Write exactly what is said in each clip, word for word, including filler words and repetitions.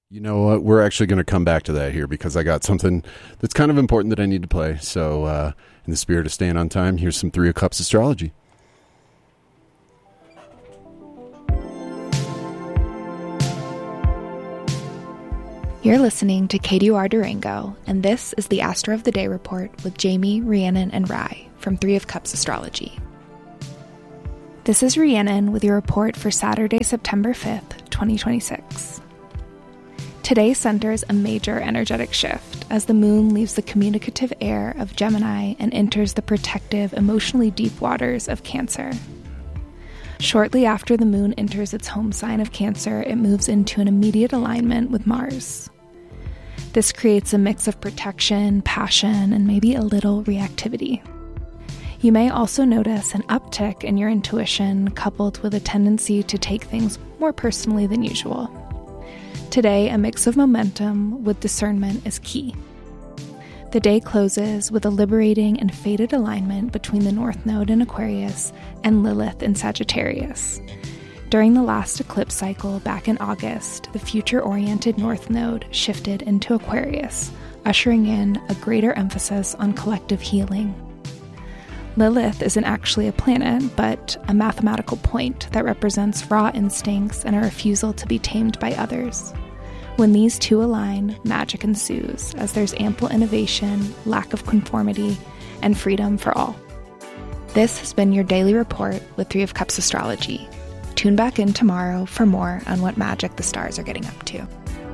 You know what? We're actually going to come back to that here because I got something that's kind of important that I need to play. So, uh, in the spirit of staying on time, here's some Three of Cups astrology. You're listening to K D U R Durango, and this is the Astro of the Day report with Jamie, Rhiannon, and Rye from Three of Cups Astrology. This is Rhiannon with your report for Saturday, September fifth, twenty twenty-six. Today centers a major energetic shift as the moon leaves the communicative air of Gemini and enters the protective, emotionally deep waters of Cancer. Shortly after the moon enters its home sign of Cancer, it moves into an immediate alignment with Mars. This creates a mix of protection, passion, and maybe a little reactivity. You may also notice an uptick in your intuition coupled with a tendency to take things more personally than usual. Today, a mix of momentum with discernment is key. The day closes with a liberating and fated alignment between the North Node in Aquarius and Lilith in Sagittarius. During the last eclipse cycle back in August, the future-oriented North Node shifted into Aquarius, ushering in a greater emphasis on collective healing. Lilith isn't actually a planet, but a mathematical point that represents raw instincts and a refusal to be tamed by others. When these two align, magic ensues, as there's ample innovation, lack of conformity, and freedom for all. This has been your daily report with Three of Cups Astrology. Tune back in tomorrow for more on what magic the stars are getting up to.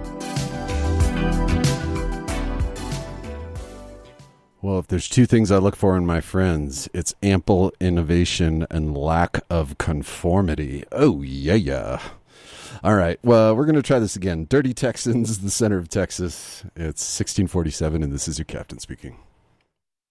Well, if there's two things I look for in my friends, it's ample innovation and lack of conformity. Oh, yeah, yeah. All right, well, we're going to try this again. Dirty Texans, the center of Texas. It's sixteen forty-seven, and this is your captain speaking.